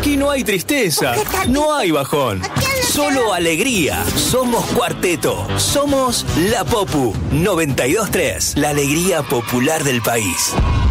Aquí no hay tristeza, no hay bajón, solo alegría. Somos Cuarteto, somos La Popu 92.3, la alegría popular del país.